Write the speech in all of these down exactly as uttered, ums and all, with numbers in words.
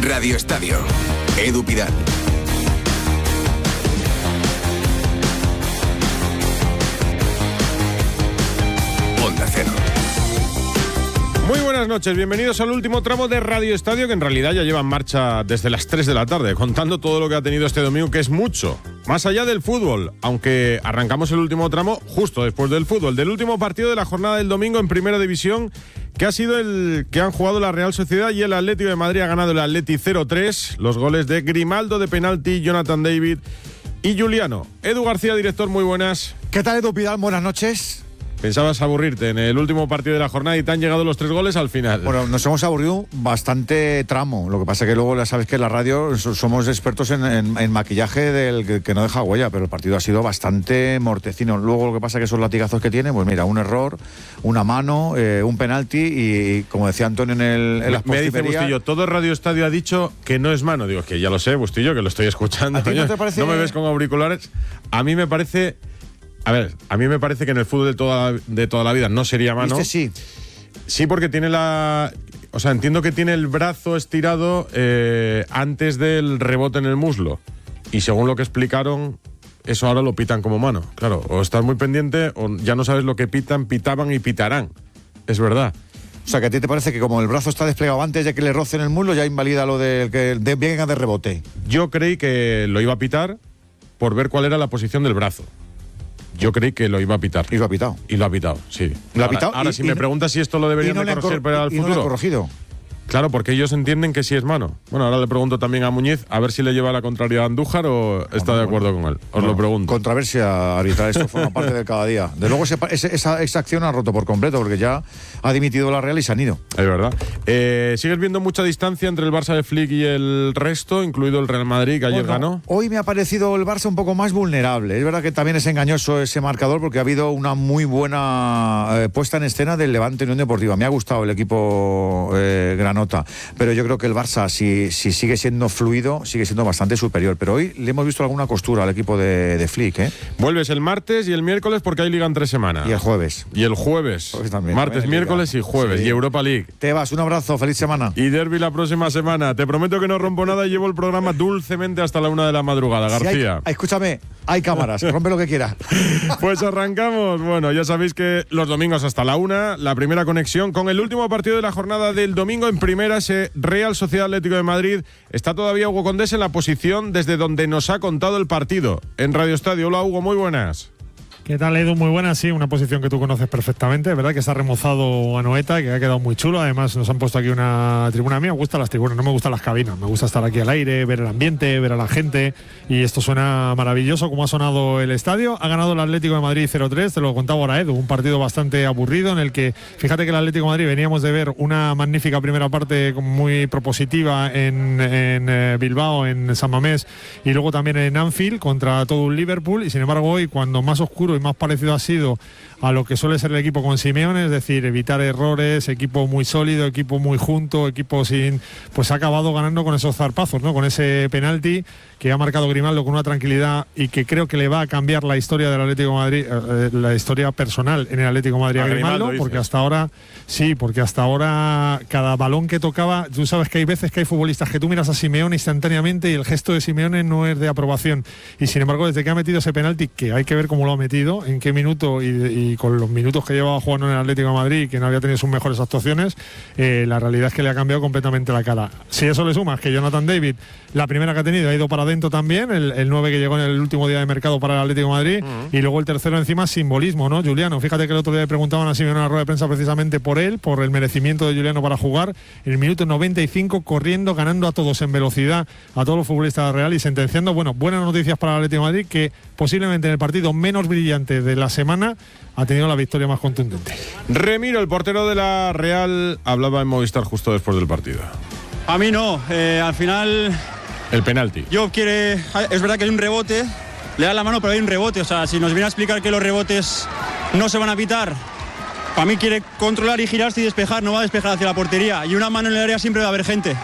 Radio Estadio. Edu Pidal. Onda Cero. Muy buenas noches, bienvenidos al último tramo de Radio Estadio, que en realidad ya lleva en marcha desde las tres de la tarde, contando todo lo que ha tenido este domingo, que es mucho, más allá del fútbol, aunque arrancamos el último tramo justo después del fútbol, del último partido de la jornada del domingo en Primera División, que ha sido el que han jugado la Real Sociedad y el Atlético de Madrid. Ha ganado el Atleti cero tres, los goles de Grimaldo de penalti, Jonathan David y Juliano. Edu García, director, muy buenas. ¿Qué tal, Edu Pidal? Buenas noches. Pensabas aburrirte en el último partido de la jornada y te han llegado los tres goles al final. Bueno, nos hemos aburrido bastante tramo. Lo que pasa que luego ya sabes que en la radio somos expertos en, en, en maquillaje del que, que no deja huella, pero el partido ha sido bastante mortecino. Luego lo que pasa que esos latigazos que tiene, pues mira, un error, una mano, eh, un penalti y, como decía Antonio en, el, en las Me dice Bustillo, todo Radio Estadio ha dicho que no es mano. Digo, que ya lo sé, Bustillo, que lo estoy escuchando. ¿A ti no te parece? ¿No me ves con auriculares? A mí me parece... A ver, a mí me parece que en el fútbol de toda, de toda la vida no sería mano. ¿Viste? Sí. Sí, porque tiene la... O sea, entiendo que tiene el brazo estirado eh, antes del rebote en el muslo. Y según lo que explicaron, eso ahora lo pitan como mano. Claro, o estás muy pendiente o ya no sabes lo que pitan, pitaban y pitarán. Es verdad. O sea, que a ti te parece que como el brazo está desplegado antes de que le rocen el muslo, ya invalida lo de que de, venga de rebote. Yo creí que lo iba a pitar por ver cuál era la posición del brazo. Yo creí que lo iba a pitar. Y lo ha pitado. Y lo ha pitado, sí. Lo ha ahora, pitado. Ahora, y, si y me no, preguntas si esto lo deberían no de corregir cor- para el y futuro. No lo ha corregido. Claro, porque ellos entienden que sí es mano. Bueno, ahora le pregunto también a Muñiz a ver si le lleva la contraria a Andújar o está bueno, de acuerdo bueno. con él. Os Bueno, lo pregunto. Controversia arbitral, esto forma parte de cada día. De luego ese, ese, esa, esa acción ha roto por completo porque ya ha dimitido la Real y se han ido. Es verdad. Eh, ¿Sigues viendo mucha distancia entre el Barça de Flick y el resto, incluido el Real Madrid, que ayer Bueno, ganó? Hoy me ha parecido el Barça un poco más vulnerable. Es verdad que también es engañoso ese marcador porque ha habido una muy buena eh, puesta en escena del Levante Unión Deportiva. Me ha gustado el equipo eh, granota, pero yo creo que el Barça, si, si sigue siendo fluido, sigue siendo bastante superior. Pero hoy le hemos visto alguna costura al equipo de, de Flick, ¿eh? Vuelves el martes y el miércoles porque hay liga en tres semanas. Y el jueves. Y el jueves. Pues también, martes, también miércoles liga. y jueves. Sí. Y Europa League. Te vas, un abrazo, feliz semana. Y derbi la próxima semana. Te prometo que no rompo nada y llevo el programa dulcemente hasta la una de la madrugada, García. Si hay, escúchame, hay cámaras, rompe lo que quiera. Pues arrancamos. Bueno, ya sabéis que los domingos hasta la una, la primera conexión con el último partido de la jornada del domingo en primera, ese Real Sociedad Atlético de Madrid. Está todavía Hugo Condés en la posición desde donde nos ha contado el partido. En Radio Estadio. Hola, Hugo, muy buenas. ¿Qué tal, Edu? Muy buena, sí, una posición que tú conoces perfectamente, ¿verdad? Que está remozado Anoeta, que ha quedado muy chulo. Además, nos han puesto aquí una tribuna. A mí me gustan las tribunas, no me gustan las cabinas. Me gusta estar aquí al aire, ver el ambiente, ver a la gente. Y esto suena maravilloso, como ha sonado el estadio. Ha ganado el Atlético de Madrid cero tres, te lo contaba ahora, Edu. Un partido bastante aburrido en el que, fíjate que el Atlético de Madrid veníamos de ver una magnífica primera parte muy propositiva en, en eh, Bilbao, en San Mamés, y luego también en Anfield contra todo un Liverpool. Y sin embargo, hoy, cuando más oscuro y más parecido ha sido a lo que suele ser el equipo con Simeone, es decir, evitar errores, equipo muy sólido, equipo muy junto, equipo sin... Pues ha acabado ganando con esos zarpazos, ¿no? Con ese penalti que ha marcado Grimaldo con una tranquilidad y que creo que le va a cambiar la historia del Atlético de Madrid, eh, la historia personal en el Atlético de Madrid a, a Grimaldo, Grimaldo porque hasta ahora, sí, porque hasta ahora cada balón que tocaba, tú sabes que hay veces que hay futbolistas que tú miras a Simeone instantáneamente y el gesto de Simeone no es de aprobación. Y sin embargo, desde que ha metido ese penalti, que hay que ver cómo lo ha metido, en qué minuto y, y con los minutos que llevaba jugando en el Atlético de Madrid, que no había tenido sus mejores actuaciones, eh, la realidad es que le ha cambiado completamente la cara. Si eso le sumas que Jonathan David, la primera que ha tenido, ha ido para adentro también, el, el nueve que llegó en el último día de mercado para el Atlético de Madrid, uh-huh. Y luego el tercero encima, simbolismo, ¿no? Juliano, fíjate que el otro día le preguntaban a Simeone en la rueda de prensa precisamente por él, por el merecimiento de Juliano para jugar, en el minuto noventa y cinco, corriendo, ganando a todos en velocidad, a todos los futbolistas de Real y sentenciando. Bueno, buenas noticias para el Atlético de Madrid, que posiblemente en el partido menos brillante de la semana ha tenido la victoria más contundente. Remiro, el portero de la Real, hablaba en Movistar justo después del partido. A mí no, eh, al final... El penalti. Yo quiere, es verdad que hay un rebote, le da la mano pero hay un rebote, o sea, si nos viene a explicar que los rebotes no se van a pitar, para mí quiere controlar y girarse y despejar, no va a despejar hacia la portería, y una mano en el área siempre va a haber gente.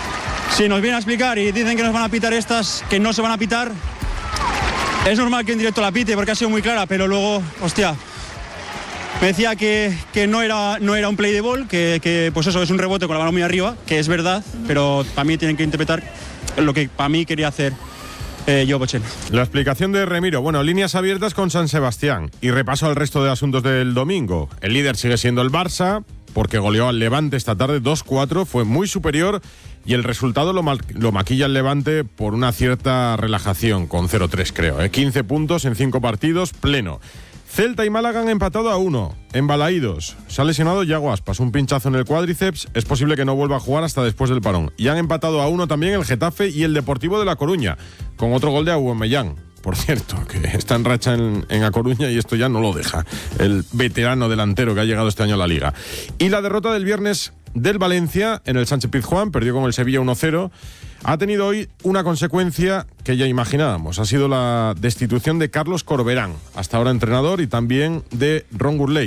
Si nos viene a explicar y dicen que nos van a pitar estas, que no se van a pitar, es normal que en directo la pite porque ha sido muy clara, pero luego, hostia, me decía que, que no, era, no era un play de ball, que, que pues eso es un rebote con la mano muy arriba, que es verdad, pero también tienen que interpretar lo que para mí quería hacer eh, Joe Bochen. La explicación de Remiro. Bueno, líneas abiertas con San Sebastián. Y repaso al resto de asuntos del domingo. El líder sigue siendo el Barça, porque goleó al Levante esta tarde dos cuatro, fue muy superior y el resultado lo, ma- lo maquilla el Levante por una cierta relajación, con cero tres creo. ¿eh? quince puntos en cinco partidos, pleno. Celta y Málaga han empatado a uno, en Balaídos. Se ha lesionado Yago Aspas, un pinchazo en el cuádriceps, es posible que no vuelva a jugar hasta después del parón. Y han empatado a uno también el Getafe y el Deportivo de La Coruña, con otro gol de Aubameyang. Por cierto, que está en racha en, en A Coruña y esto ya no lo deja. El veterano delantero que ha llegado este año a la Liga. Y la derrota del viernes del Valencia en el Sánchez Pizjuán, perdió con el Sevilla uno cero. Ha tenido hoy una consecuencia que ya imaginábamos. Ha sido la destitución de Carlos Corberán, hasta ahora entrenador, y también de Ron Gurley.